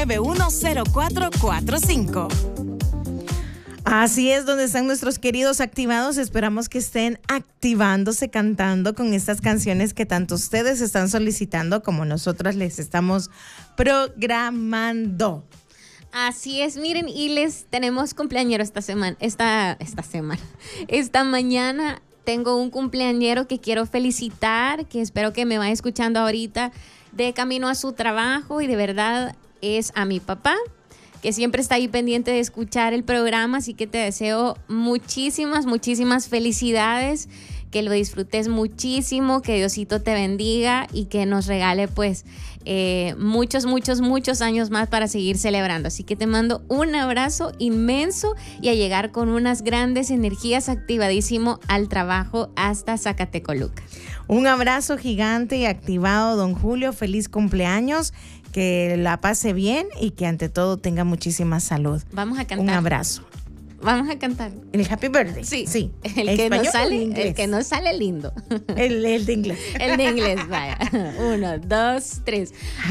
809-581-0445. Así es, donde están nuestros queridos activados. Esperamos que estén activándose, cantando con estas canciones que tanto ustedes están solicitando como nosotras les estamos programando. Así es, miren, y les tenemos cumpleañero esta mañana. Tengo un cumpleañero que quiero felicitar, que espero que me vaya escuchando ahorita de camino a su trabajo, y de verdad es a mi papá, que siempre está ahí pendiente de escuchar el programa, así que te deseo muchísimas, muchísimas felicidades, que lo disfrutes muchísimo, que Diosito te bendiga y que nos regale pues muchos, muchos, muchos años más para seguir celebrando. Así que te mando un abrazo inmenso y a llegar con unas grandes energías, activadísimo al trabajo hasta Zacatecoluca. Un abrazo gigante y activado, don Julio. Feliz cumpleaños, que la pase bien y que ante todo tenga muchísima salud. Vamos a cantar. Un abrazo. Vamos a cantar. ¿El Happy Birthday? Sí. El que no sale lindo. El de inglés. El de inglés, vaya. 1, 2, 3.